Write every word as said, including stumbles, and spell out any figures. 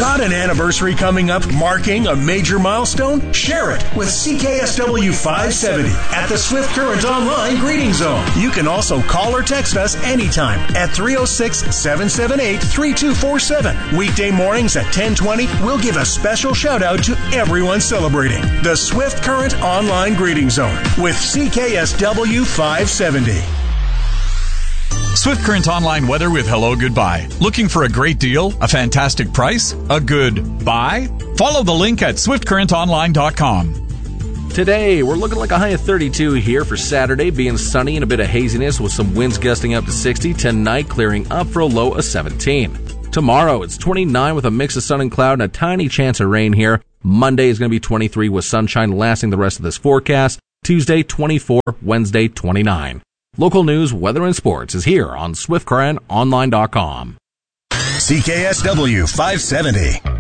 Got an anniversary coming up marking a major milestone? Share it with C K S W five seventy at the Swift Current Online Greeting Zone. You can also call or text us anytime at three oh six, seven seven eight, three two four seven. Weekday mornings at ten twenty, we'll give a special shout out to everyone celebrating the Swift Current Online Greeting Zone with C K S W five seventy. Swift Current Online weather with Hello Goodbye. Looking for a great deal? A fantastic price? A good buy? Follow the link at swift current online dot com. Today, we're looking like a high of thirty-two here for Saturday, being sunny and a bit of haziness with some winds gusting up to sixty. Tonight, clearing up for a low of seventeen. Tomorrow, it's twenty-nine with a mix of sun and cloud and a tiny chance of rain here. Monday is going to be twenty-three with sunshine lasting the rest of this forecast. Tuesday, twenty-four. Wednesday, twenty-nine. Local news, weather, and sports is here on swift current online dot com. C K S W five seventy.